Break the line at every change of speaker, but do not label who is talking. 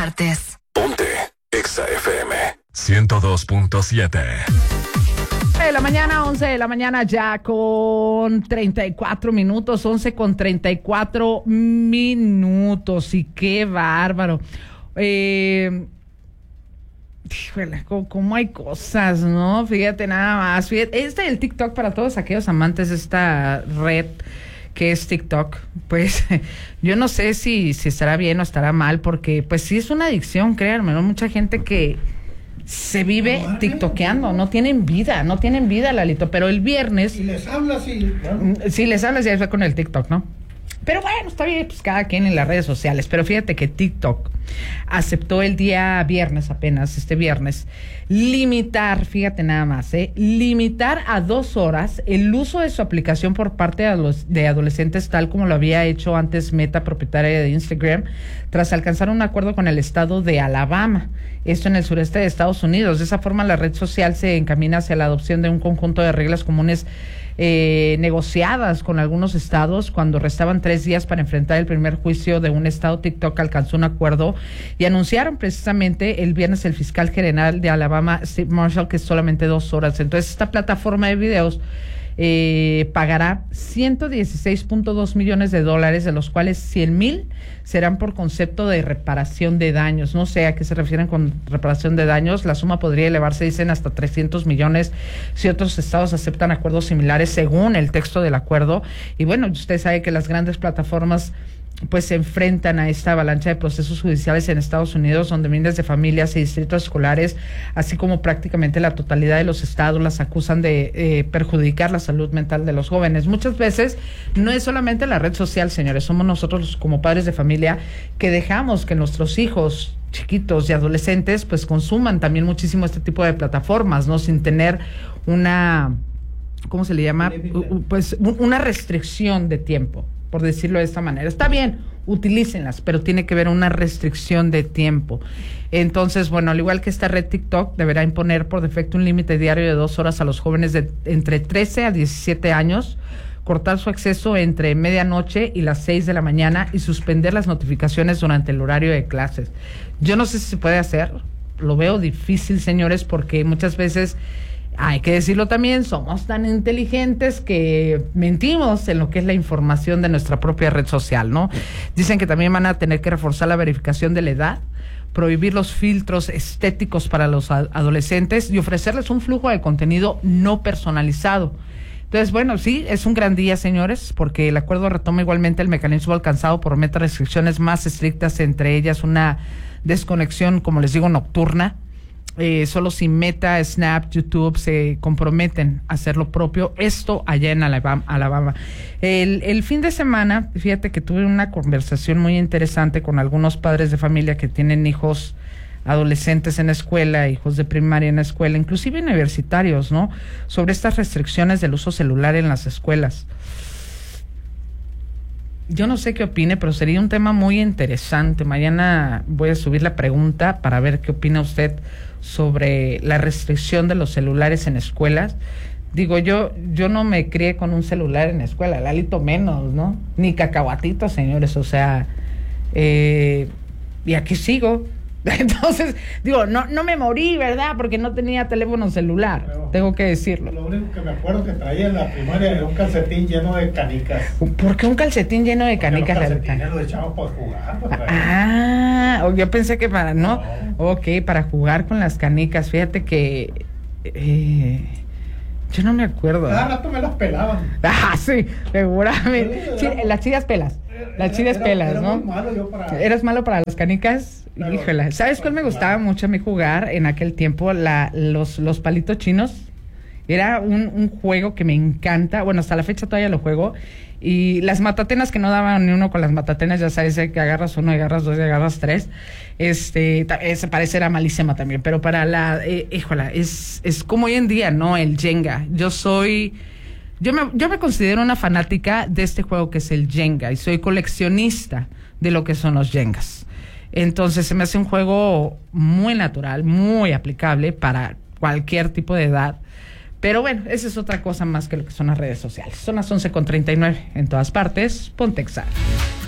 partes.
Ponte Exa FM 102.7.
De la mañana, 11 de la mañana ya con 34 minutos, 11 con 34 minutos, y qué bárbaro. Híjole, como hay cosas, ¿no? Fíjate nada más. Fíjate, el TikTok para todos aquellos amantes de esta red que es TikTok, pues yo no sé si estará bien o estará mal, porque pues sí es una adicción, créanme, ¿no? Mucha gente que se vive tiktokeando, no tienen vida, Lalito, pero el viernes...
Y les hablas y... Bueno.
Sí, les hablas y ahí fue con el TikTok, ¿no? Pero bueno, está bien, pues cada quien en las redes sociales. Pero fíjate que TikTok aceptó el día viernes, apenas este viernes, limitar, fíjate nada más, limitar a 2 horas el uso de su aplicación por parte de adolescentes, tal como lo había hecho antes Meta, propietaria de Instagram, tras alcanzar un acuerdo con el estado de Alabama, esto en el sureste de Estados Unidos. De esa forma, la red social se encamina hacia la adopción de un conjunto de reglas comunes negociadas con algunos estados. Cuando restaban 3 días para enfrentar el primer juicio de un estado, TikTok alcanzó un acuerdo y anunciaron precisamente el viernes el fiscal general de Alabama, Steve Marshall, que es solamente 2 horas. Entonces, esta plataforma de videos pagará $116.2 millones, de los cuales 100,000 serán por concepto de reparación de daños. No sé a qué se refieren con reparación de daños. La suma podría elevarse, dicen, hasta 300 millones si otros estados aceptan acuerdos similares según el texto del acuerdo. Y bueno, usted sabe que las grandes plataformas pues se enfrentan a esta avalancha de procesos judiciales en Estados Unidos, donde miles de familias y distritos escolares, así como prácticamente la totalidad de los estados, las acusan de perjudicar la salud mental de los jóvenes. Muchas veces no es solamente la red social, señores, somos nosotros como padres de familia que dejamos que nuestros hijos chiquitos y adolescentes pues consuman también muchísimo este tipo de plataformas, ¿no? Sin tener una, ¿cómo se le llama? Pues una restricción de tiempo, por decirlo de esta manera. Está bien, utilícenlas, pero tiene que haber una restricción de tiempo. Entonces, bueno, al igual que esta red TikTok, deberá imponer por defecto un límite diario de 2 horas a los jóvenes de entre 13 a 17 años, cortar su acceso entre medianoche y las 6 de la mañana y suspender las notificaciones durante el horario de clases. Yo no sé si se puede hacer, lo veo difícil, señores, porque muchas veces, hay que decirlo también, somos tan inteligentes que mentimos en lo que es la información de nuestra propia red social, ¿no? Dicen que también van a tener que reforzar la verificación de la edad, prohibir los filtros estéticos para los adolescentes y ofrecerles un flujo de contenido no personalizado. Entonces, bueno, sí, es un gran día, señores, porque el acuerdo retoma igualmente el mecanismo alcanzado por Meta, restricciones más estrictas, entre ellas una desconexión, como les digo, nocturna. Solo si Meta, Snap, YouTube se comprometen a hacer lo propio, esto allá en Alabama. El fin de semana, fíjate que tuve una conversación muy interesante con algunos padres de familia que tienen hijos adolescentes en la escuela, hijos de primaria en la escuela, inclusive universitarios, ¿no? Sobre estas restricciones del uso celular en las escuelas. Yo no sé qué opine, pero sería un tema muy interesante. Mañana voy a subir la pregunta para ver qué opina usted sobre la restricción de los celulares en escuelas. Digo, yo no me crié con un celular en la escuela, Lalito menos, ¿no? Ni cacahuatito, señores, o sea, y aquí sigo. Entonces, digo, no me morí, ¿verdad? Porque no tenía teléfono celular, pero tengo que decirlo.
Lo único que me acuerdo que traía en la primaria era un calcetín lleno de canicas.
¿Por qué un calcetín lleno de canicas?
Los calcetines los echamos para jugar.
Yo pensé que para, ¿no? Ok, para jugar con las canicas. Fíjate que yo no me acuerdo.
Cada rato me las pelaban.
Sí, seguramente. Sí, las chidas pelas. Las chidas pelas,
era
¿no?
Muy malo yo para...
¿Eras malo para las canicas? Pero, híjole, ¿sabes cuál me gustaba mucho a mí jugar en aquel tiempo? Los palitos chinos. Era un juego que me encanta. Bueno, hasta la fecha todavía lo juego. Y las matatenas que no daban ni uno con las matatenas, ya sabes, que agarras uno, agarras dos y agarras tres. Esa parece era malísima también. Pero para híjola, es como hoy en día, ¿no? El Jenga. Yo me considero una fanática de este juego que es el Jenga. Y soy coleccionista de lo que son los Jengas. Entonces se me hace un juego muy natural, muy aplicable para cualquier tipo de edad. Pero bueno, esa es otra cosa más que lo que son las redes sociales. Son las 11:39 en todas partes. Ponte Exa.